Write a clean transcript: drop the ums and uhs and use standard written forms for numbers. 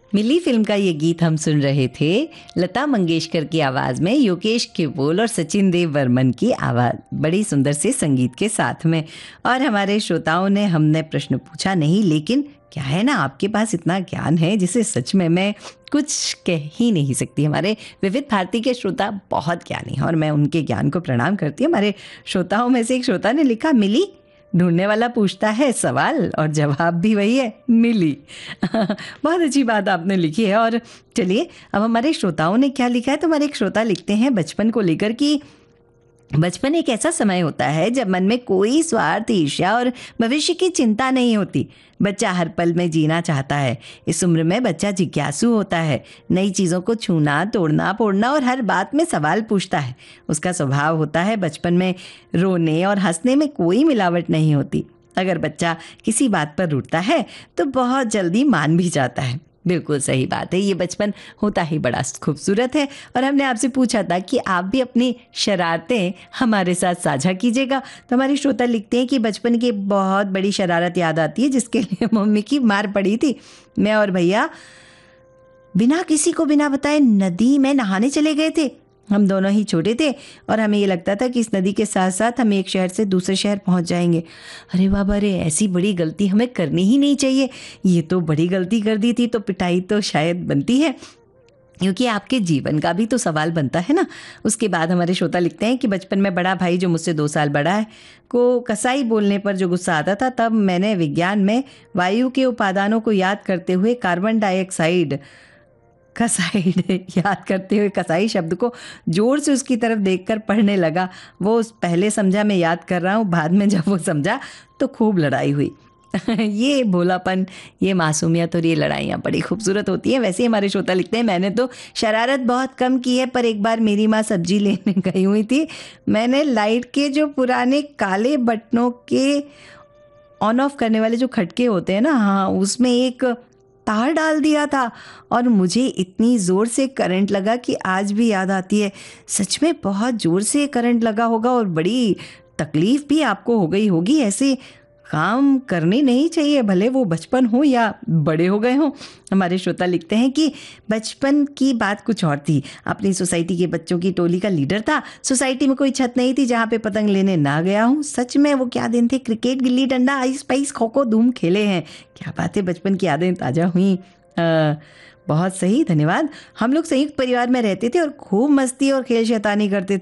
मिली film का ये गीत हम सुन रहे थे लता मंगेशकर की आवाज़ में, योगेश के बोल और सचिन देव वर्मन की आवाज़, बड़ी सुंदर से संगीत के साथ में। और हमारे श्रोताओं ने हमने प्रश्न पूछा नहीं, लेकिन क्या है ना, आपके पास इतना ज्ञान है जिसे सच में मैं कुछ कह ही नहीं सकती। हमारे विविध भारती के श्रोता बहुत ज्ञानी हैं और मैं उनके ज्ञान को प्रणाम करती हूँ। हमारे श्रोताओं में से एक श्रोता ने लिखा, मिली ढूंढने वाला पूछता है सवाल और जवाब भी वही है, मिली। बहुत अच्छी बात आपने लिखी है। और चलिए अब हमारे श्रोताओं ने क्या लिखा है। तो हमारे एक श्रोता लिखते हैं बचपन को लेकर कि बचपन एक ऐसा समय होता है जब मन में कोई स्वार्थ, ईर्ष्या और भविष्य की चिंता नहीं होती। बच्चा हर पल में जीना चाहता है। इस उम्र में बच्चा जिज्ञासु होता है, नई चीज़ों को छूना, तोड़ना, फोड़ना और हर बात में सवाल पूछता है। उसका स्वभाव होता है बचपन में रोने और हंसने में कोई मिलावट नहीं होती। अगर बच्चा किसी बात पर रूठता है तो बहुत जल्दी मान भी जाता है। बिल्कुल सही बात है, ये बचपन होता ही बड़ा खूबसूरत है। और हमने आपसे पूछा था कि आप भी अपनी शरारतें हमारे साथ साझा कीजिएगा। तो हमारे श्रोता लिखते हैं कि बचपन की बहुत बड़ी शरारत याद आती है जिसके लिए मम्मी की मार पड़ी थी। मैं और भैया बिना बताए नदी में नहाने चले गए थे। हम दोनों ही छोटे थे और हमें ये लगता था कि इस नदी के साथ साथ हम एक शहर से दूसरे शहर पहुंच जाएंगे। अरे बाबा रे, ऐसी बड़ी गलती हमें करनी ही नहीं चाहिए। ये तो बड़ी गलती कर दी थी, तो पिटाई तो शायद बनती है, क्योंकि आपके जीवन का भी तो सवाल बनता है ना। उसके बाद हमारे श्रोता लिखते हैं कि बचपन में बड़ा भाई जो मुझसे 2 साल बड़ा है को कसाई बोलने पर जो गुस्सा आता था, तब मैंने विज्ञान में वायु के उपादानों को याद करते हुए कार्बन डाइऑक्साइड कसाइड याद करते हुए कसाई शब्द को जोर से उसकी तरफ देखकर पढ़ने लगा। वो पहले समझा, मैं याद कर रहा हूँ, बाद में जब वो समझा तो खूब लड़ाई हुई। ये भोलापन, ये मासूमियत और ये लड़ाइयाँ बड़ी खूबसूरत होती हैं। वैसे ही हमारे श्रोता लिखते हैं, मैंने तो शरारत बहुत कम की है, पर एक बार मेरी माँ सब्जी लेने गई हुई थी। मैंने लाइट के जो पुराने काले बटनों के ऑन ऑफ करने वाले जो खटके होते हैं ना, हाँ, उसमें एक तार डाल दिया था और मुझे इतनी ज़ोर से करंट लगा कि आज भी याद आती है। सच में बहुत ज़ोर से करंट लगा होगा और बड़ी तकलीफ़ भी आपको हो गई होगी। ऐसे काम करने नहीं चाहिए, भले वो बचपन हो या बड़े हो गए हों। हमारे श्रोता लिखते हैं कि बचपन की बात कुछ और थी। अपनी सोसाइटी के बच्चों की टोली का लीडर था। सोसाइटी में कोई छत नहीं थी जहाँ पे पतंग लेने ना गया हूँ। सच में वो क्या दिन थे। Cricket, gilli danda, ice price, kho kho धूम खेले हैं। क्या बात है, बचपन की यादें ताज़ा हुई। बहुत सही, धन्यवाद। हम लोग संयुक्त परिवार में रहते थे और खूब मस्ती और खेल शैतानी करते